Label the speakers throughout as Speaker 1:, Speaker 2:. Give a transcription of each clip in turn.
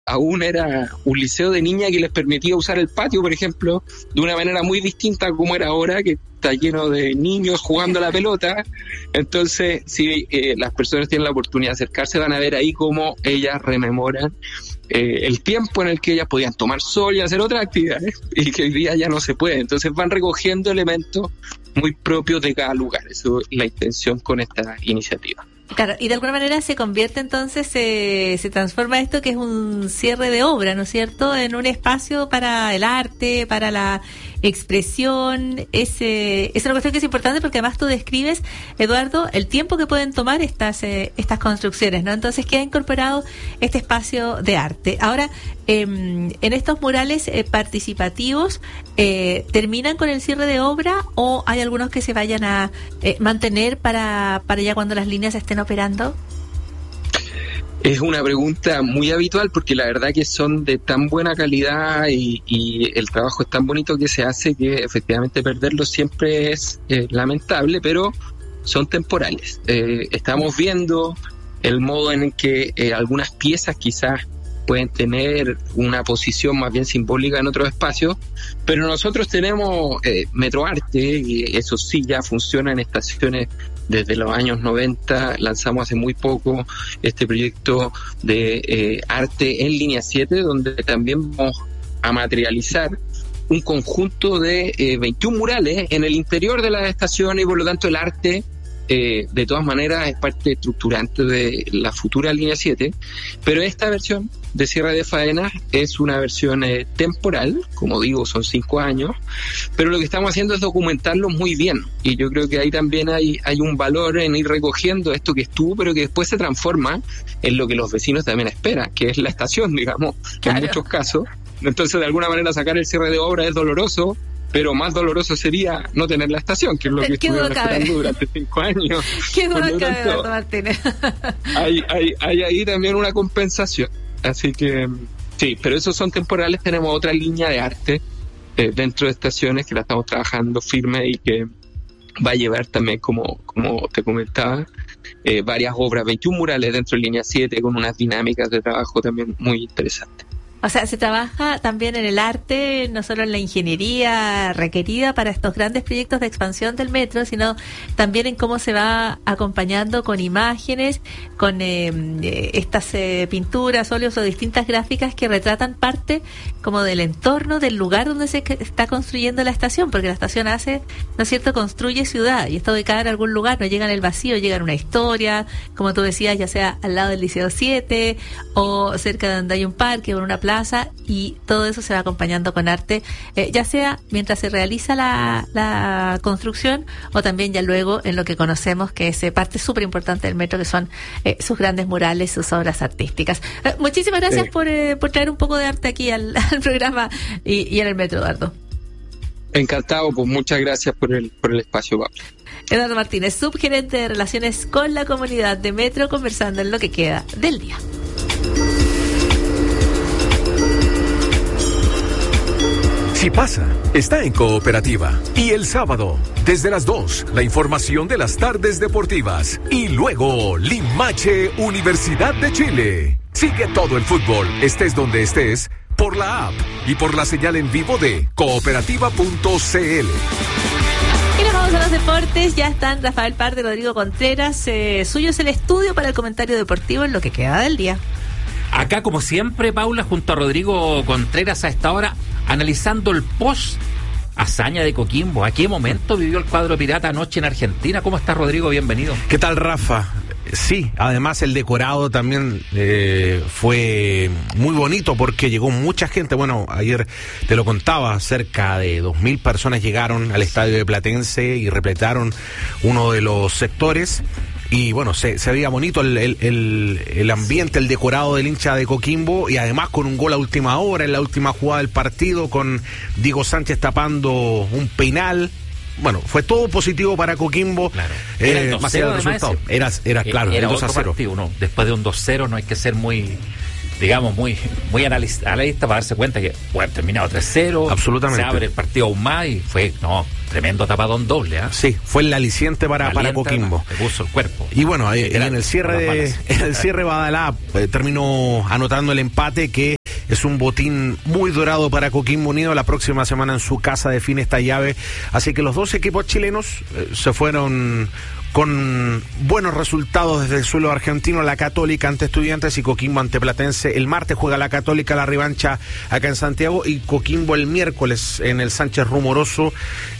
Speaker 1: aún era un liceo de niñas que les permitía usar el patio, por ejemplo, de una manera muy distinta a como era ahora, que está lleno de niños jugando a la pelota. Entonces, si las personas tienen la oportunidad de acercarse, van a ver ahí cómo ellas rememoran el tiempo en el que ellas podían tomar sol y hacer otras actividades, y que hoy día ya no se puede. Entonces van recogiendo elementos muy propios de cada lugar. Eso es la intención con esta iniciativa.
Speaker 2: Claro, y de alguna manera se convierte entonces, se transforma esto que es un cierre de obra, ¿no es cierto?, en un espacio para el arte, para la expresión. Es una cuestión que es importante porque además tú describes, Eduardo, el tiempo que pueden tomar estas construcciones, ¿no? Entonces queda incorporado este espacio de arte. Ahora, en estos murales participativos, ¿terminan con el cierre de obra o hay algunos que se vayan a mantener para ya cuando las líneas estén operando?
Speaker 1: Es una pregunta muy habitual porque la verdad que son de tan buena calidad y el trabajo es tan bonito que se hace que efectivamente perderlos siempre es lamentable, pero son temporales. Estamos viendo el modo en el que algunas piezas quizás pueden tener una posición más bien simbólica en otros espacios, pero nosotros tenemos Metroarte, y eso sí ya funciona en estaciones desde los años 90, lanzamos hace muy poco este proyecto de arte en línea 7, donde también vamos a materializar un conjunto de 21 murales en el interior de las estaciones, y por lo tanto el arte de todas maneras es parte estructurante de la futura línea 7, pero esta versión de cierre de faenas es una versión temporal, como digo, son 5 años, pero lo que estamos haciendo es documentarlo muy bien, y yo creo que ahí también hay un valor en ir recogiendo esto que estuvo, pero que después se transforma en lo que los vecinos también esperan, que es la estación, digamos, claro, en muchos casos. Entonces, de alguna manera, sacar el cierre de obra es doloroso, pero más doloroso sería no tener la estación, que es lo que estuvieron esperando durante 5 años.
Speaker 2: Qué duda cabe, Eduardo Martínez.
Speaker 1: Hay ahí también una compensación. Así que, sí, pero esos son temporales. Tenemos otra línea de arte dentro de estaciones que la estamos trabajando firme y que va a llevar también, como te comentaba, varias obras, 21 murales dentro de línea 7 con unas dinámicas de trabajo también muy interesantes.
Speaker 2: O sea, se trabaja también en el arte, no solo en la ingeniería requerida para estos grandes proyectos de expansión del metro, sino también en cómo se va acompañando con imágenes, con estas pinturas, óleos o distintas gráficas que retratan parte como del entorno, del lugar donde se está construyendo la estación, porque la estación hace, ¿no es cierto?, construye ciudad, y está ubicada en algún lugar, no llega en el vacío, llega en una historia, como tú decías, ya sea al lado del Liceo 7 o cerca de donde hay un parque o en una plaza, y todo eso se va acompañando con arte, ya sea mientras se realiza la construcción o también ya luego en lo que conocemos que es parte súper importante del metro, que son sus grandes murales, sus obras artísticas. Muchísimas gracias por traer un poco de arte aquí al programa y en el metro, Eduardo.
Speaker 1: Encantado, pues muchas gracias por el espacio, Pablo.
Speaker 2: Eduardo Martínez, subgerente de Relaciones con la Comunidad de Metro, conversando en lo que queda del día.
Speaker 3: Si pasa, está en Cooperativa. Y el sábado, desde las 2, la información de las tardes deportivas. Y luego, Limache Universidad de Chile. Sigue todo el fútbol, estés donde estés, por la app y por la señal en vivo de cooperativa.cl.
Speaker 2: Y nos vamos a los deportes. Ya están Rafael Pardo y Rodrigo Contreras. Suyo es el estudio para el comentario deportivo en lo que queda del día.
Speaker 4: Acá, como siempre, Paula, junto a Rodrigo Contreras a esta hora, analizando el post-hazaña de Coquimbo. ¿A qué momento vivió el cuadro pirata anoche en Argentina? ¿Cómo estás, Rodrigo? Bienvenido.
Speaker 5: ¿Qué tal, Rafa? Sí, además el decorado también fue muy bonito porque llegó mucha gente. Bueno, ayer te lo contaba, cerca de 2.000 personas llegaron al estadio de Platense y repletaron uno de los sectores. Y bueno, se veía bonito el ambiente, el decorado del hincha de Coquimbo, y además con un gol a última hora, en la última jugada del partido, con Diego Sánchez tapando un penal. Bueno, fue todo positivo para Coquimbo. Claro. Más allá del resultado. Era claro,
Speaker 4: era
Speaker 5: el 2-0.
Speaker 4: Otro partido, ¿no? Después de un 2-0 no hay que ser muy analista para darse cuenta que puede haber terminado 3-0.
Speaker 5: Absolutamente.
Speaker 4: Se abre el partido aún más y fue, tremendo tapadón doble, ¿eh?
Speaker 5: Sí, fue el aliciente para Coquimbo.
Speaker 4: Le puso el cuerpo.
Speaker 5: Y bueno, en el cierre Badalá terminó anotando el empate que Es un botín muy dorado para Coquimbo Unido. La próxima semana en su casa define esta llave. Así que los dos equipos chilenos se fueron con buenos resultados desde el suelo argentino. La Católica ante Estudiantes y Coquimbo ante Platense. El martes juega la Católica la revancha acá en Santiago y Coquimbo el miércoles en el Sánchez Rumoroso,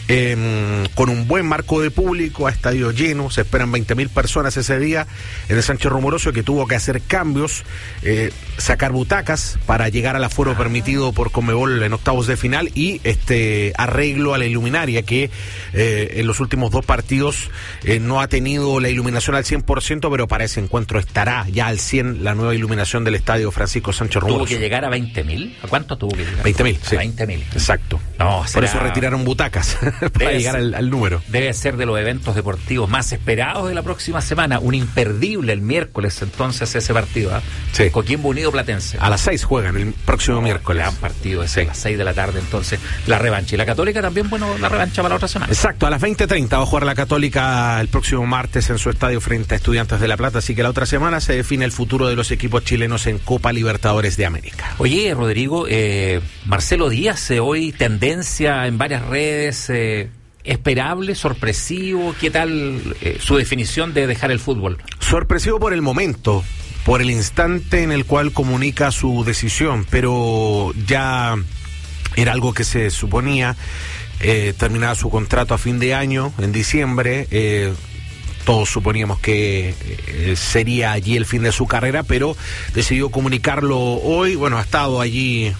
Speaker 5: con un buen marco de público, a estadio lleno. Se esperan 20.000 personas ese día en el Sánchez Rumoroso, que tuvo que hacer cambios, sacar butacas para llegar al aforo permitido por Conmebol en octavos de final, y arreglo a la iluminaria que en los últimos dos partidos no ha tenido la iluminación al 100%, pero para ese encuentro estará ya al 100 la nueva iluminación del estadio Francisco Sánchez Rumoroso.
Speaker 4: ¿Tuvo que llegar a 20.000? ¿A cuánto tuvo que llegar?
Speaker 5: 20.000, sí.
Speaker 4: 20.000.
Speaker 5: Exacto.
Speaker 4: No,
Speaker 5: por eso retiraron butacas para llegar al número.
Speaker 4: Debe ser de los eventos deportivos más esperados de la próxima semana. Un imperdible el miércoles, entonces, ese partido.
Speaker 5: Sí.
Speaker 4: Coquimbo Unido Platense.
Speaker 5: A las 6 juegan el próximo miércoles.
Speaker 4: Gran partido ese, a las 6 de la tarde, entonces, la revancha. Y la Católica también, la revancha para la otra semana.
Speaker 5: Exacto, a las 20:30 va a jugar la Católica el próximo martes en su estadio frente a Estudiantes de La Plata. Así que la otra semana se define el futuro de los equipos chilenos en Copa Libertadores de América.
Speaker 4: Oye, Rodrigo, Marcelo Díaz, hoy tendencia en varias redes, esperable, sorpresivo. ¿Qué tal su definición de dejar el fútbol?
Speaker 5: Sorpresivo por el momento, por el instante en el cual comunica su decisión, pero ya era algo que se suponía. Terminaba su contrato a fin de año, en diciembre. Todos suponíamos que sería allí el fin de su carrera, pero decidió comunicarlo hoy. Bueno, ha estado allí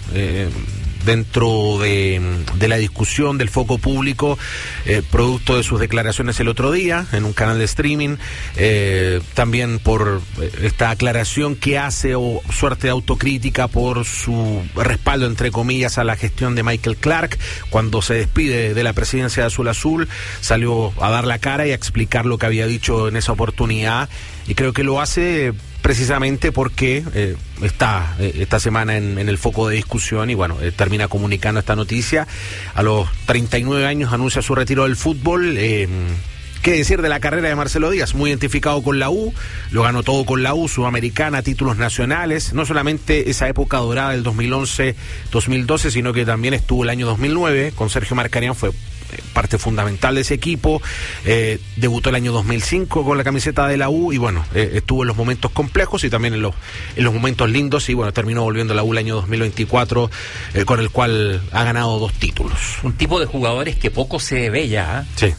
Speaker 5: dentro de la discusión del foco público, producto de sus declaraciones el otro día en un canal de streaming, también por esta aclaración que hace o suerte de autocrítica por su respaldo, entre comillas, a la gestión de Michael Clark. Cuando se despide de la presidencia de Azul Azul, salió a dar la cara y a explicar lo que había dicho en esa oportunidad, y creo que lo hace precisamente porque está esta semana en el foco de discusión, y bueno, termina comunicando esta noticia. A los 39 años anuncia su retiro del fútbol. ¿Qué decir de la carrera de Marcelo Díaz? Muy identificado con la U, lo ganó todo con la U, Sudamericana, títulos nacionales, no solamente esa época dorada del 2011-2012, sino que también estuvo el año 2009 con Sergio Marcarián, fue parte fundamental de ese equipo. Debutó el año 2005 con la camiseta de la U, y bueno, estuvo en los momentos complejos y también en los momentos lindos, y bueno, terminó volviendo a la U el año 2024, con el cual ha ganado 2 títulos.
Speaker 4: Un tipo de jugadores que poco se ve ya.
Speaker 5: Sí.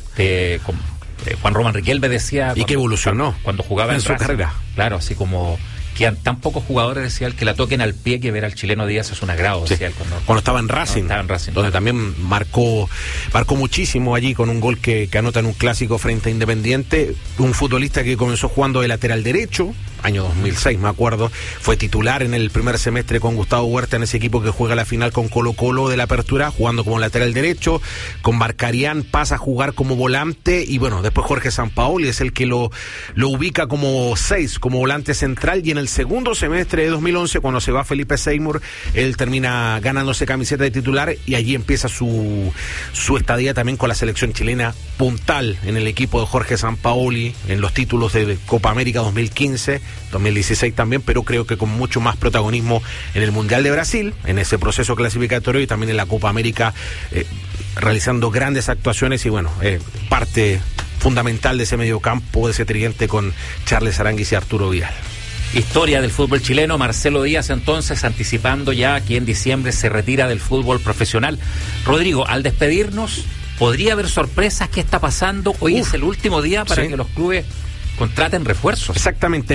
Speaker 4: Juan Román Riquelme decía...
Speaker 5: Y que evolucionó
Speaker 4: cuando jugaba en
Speaker 5: su
Speaker 4: Racing.
Speaker 5: carrera.
Speaker 4: Claro, así como... que tan pocos jugadores, decía él, que la toquen al pie, que ver al chileno Díaz es un agrado, decía él.
Speaker 5: Cuando estaba en Racing, donde también marcó muchísimo allí con un gol que anota en un clásico frente a Independiente. Un futbolista que comenzó jugando de lateral derecho, año 2006 me acuerdo, fue titular en el primer semestre con Gustavo Huerta en ese equipo que juega la final con Colo-Colo de la Apertura, jugando como lateral derecho. Con Marcarián pasa a jugar como volante, y bueno, después Jorge Sampaoli es el que lo ubica como 6, como volante central, y en el segundo semestre de 2011, cuando se va Felipe Seymour, él termina ganándose camiseta de titular, y allí empieza su estadía también con la selección chilena, puntal en el equipo de Jorge Sampaoli, en los títulos de Copa América 2015, 2016 también, pero creo que con mucho más protagonismo en el Mundial de Brasil, en ese proceso clasificatorio, y también en la Copa América, realizando grandes actuaciones, y bueno, parte fundamental de ese mediocampo, de ese tridente con Charles Aránguiz y Arturo Vidal.
Speaker 4: Historia del fútbol chileno. Marcelo Díaz, entonces, anticipando ya que en diciembre se retira del fútbol profesional. Rodrigo, al despedirnos, ¿podría haber sorpresas? ¿Qué está pasando? Hoy es el último día para que los clubes contraten refuerzos.
Speaker 5: Exactamente,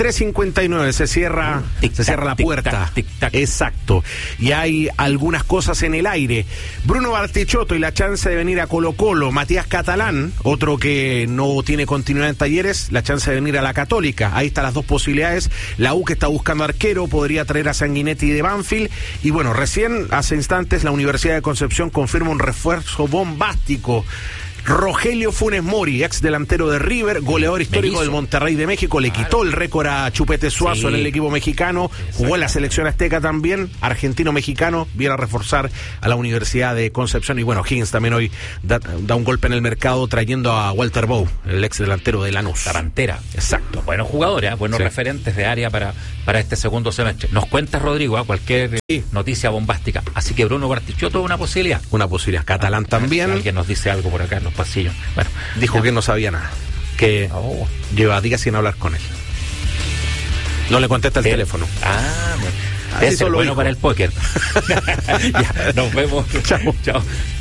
Speaker 5: 23:59 se cierra la puerta. Exacto. Y hay algunas cosas en el aire. Bruno Bartichotto y la chance de venir a Colo-Colo. Matías Catalán, otro que no tiene continuidad en Talleres, la chance de venir a la Católica. Ahí están las dos posibilidades. La U, que está buscando arquero, podría traer a Sanguinetti de Banfield. Y bueno, recién hace instantes la Universidad de Concepción confirma un refuerzo bombástico Rogelio Funes Mori, ex delantero de River, goleador histórico del Monterrey de México, le quitó el récord a Chupete Suazo en el equipo mexicano, jugó en la selección azteca también, argentino-mexicano, viene a reforzar a la Universidad de Concepción. Y bueno, Higgins también hoy da un golpe en el mercado trayendo a Walter Bow, el ex delantero de Lanús.
Speaker 4: La Pantera.
Speaker 5: Exacto.
Speaker 4: Buenos jugadores, buenos referentes de área para este segundo semestre. Nos cuenta Rodrigo cualquier noticia bombástica. Así que Bruno Bartichotto, una posibilidad.
Speaker 5: Una posibilidad. Catalán también.
Speaker 4: Si alguien nos dice algo por acá en los pasillos. Bueno,
Speaker 5: dijo que no sabía nada. Que lleva días sin hablar con él. No le contesta el teléfono.
Speaker 4: Bueno. Es bueno para el póker. Ya, nos vemos.
Speaker 5: Chao.
Speaker 4: Chao.